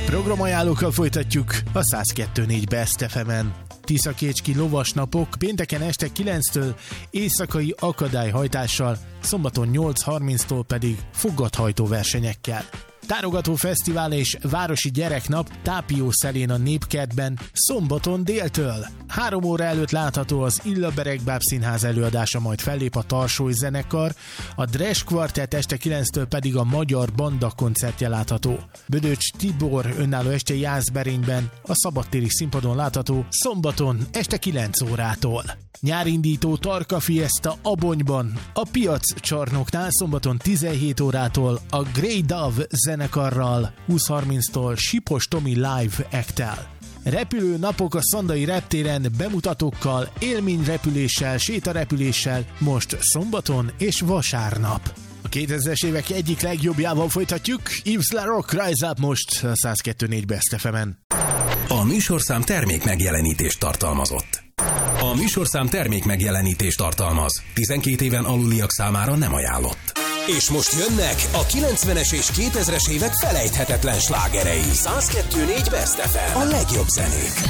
Programajánlókkal folytatjuk a 102.4 Best FM-en. Tiszakécski lovasnapok pénteken este 9-től éjszakai akadályhajtással, szombaton 8:30-tól pedig foggathajtó versenyekkel. Tárogató fesztivál és városi gyereknap Tápió Szelén a Népkertben szombaton déltől. 3 óra előtt látható az Illa Berekbáb Színház előadása, majd fellép a Tarsói zenekar, a Dres Kvartett este 9-től pedig a Magyar Banda koncertje látható. Bödöcs Tibor önálló este Jászberényben, a szabadtéri színpadon látható szombaton este 9 órától. Nyárindító Tarka Fiesta Abonyban, a Piac csarnoknál szombaton 17 órától a Grey Dove zenekarral, 20:30-tól Sipos Tomi live act-tel. Repülő napok a Szandai reptéren bemutatókkal, élményrepüléssel, sétarepüléssel most szombaton és vasárnap. A 2000-es évek egyik legjobbjával folytatjuk, Yves Larock Rise Up most a 102.4 Best FM-en. A műsorszám termék megjelenítést tartalmazott. A műsorszám termék megjelenítést tartalmaz. 12 éven aluliak számára nem ajánlott. És most jönnek a 90-es és 2000-es évek felejthetetlen slágerei. 102.4 Best FM. A legjobb zenék.